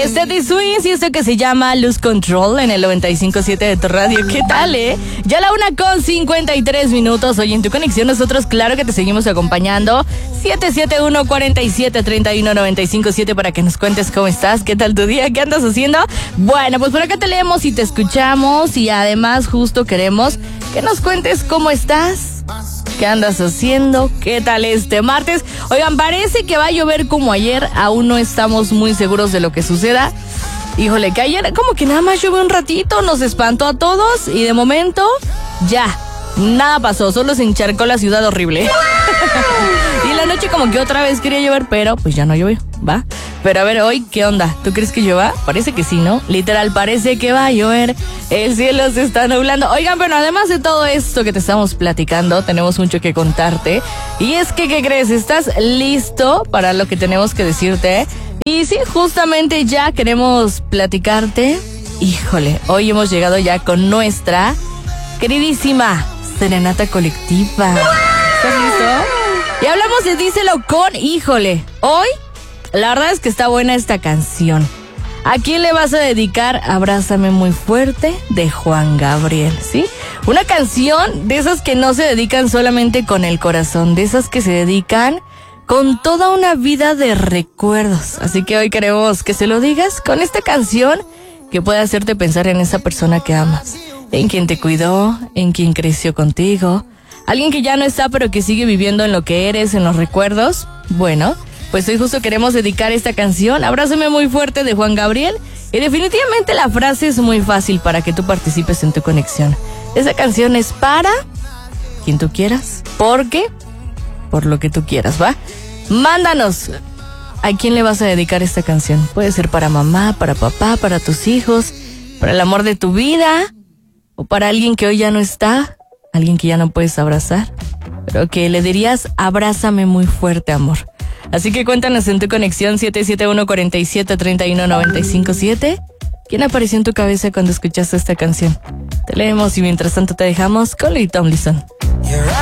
es Teddy Swims y esto que se llama Lose Control en el 95.7 de tu radio. ¿Qué tal, Ya la 1:53. Hoy en Tu Conexión nosotros claro que te seguimos acompañando. 771-47-31-95.7 para que nos cuentes cómo estás, qué tal tu día, qué andas haciendo. Bueno, pues por acá te leemos y te escuchamos y además justo queremos que nos cuentes cómo estás, qué andas haciendo, qué tal este martes. Oigan, parece que va a llover como ayer, aún no estamos muy seguros de lo que suceda. Híjole, que ayer como que nada más llovió un ratito, nos espantó a todos y de momento ya, nada pasó, solo se encharcó la ciudad horrible. Y en la noche como que otra vez quería llover, pero pues ya no llovió, ¿va? Pero a ver, hoy, ¿qué onda? ¿Tú crees que llueva? Parece que sí, ¿no? Literal, parece que va a llover, el cielo se está nublando. Oigan, pero además de todo esto que te estamos platicando, tenemos mucho que contarte. Y es que, ¿qué crees? ¿Estás listo para lo que tenemos que decirte? Y sí, justamente ya queremos platicarte. Híjole, hoy hemos llegado ya con nuestra queridísima serenata colectiva. ¿Estás listo? Y hablamos de Díselo con Híjole. Hoy, la verdad es que está buena esta canción. ¿A quién le vas a dedicar Abrázame Muy Fuerte de Juan Gabriel? ¿Sí? Una canción de esas que no se dedican solamente con el corazón, de esas que se dedican con toda una vida de recuerdos. Así que hoy queremos que se lo digas con esta canción que puede hacerte pensar en esa persona que amas, en quien te cuidó, en quien creció contigo, alguien que ya no está pero que sigue viviendo en lo que eres, en los recuerdos. Bueno, pues hoy justo queremos dedicar esta canción, Abrázame Muy Fuerte de Juan Gabriel. Y definitivamente la frase es muy fácil para que tú participes en Tu Conexión. Esa canción es para quien tú quieras, porque por lo que tú quieras, ¿va? Mándanos. ¿A quién le vas a dedicar esta canción? Puede ser para mamá, para papá, para tus hijos, para el amor de tu vida, o para alguien que hoy ya no está, alguien que ya no puedes abrazar, pero que le dirías abrázame muy fuerte, amor. Así que cuéntanos en Tu Conexión 771-47-31-95.7. ¿Quién apareció en tu cabeza cuando escuchaste esta canción? Te leemos y mientras tanto te dejamos con Lee Tomlinson.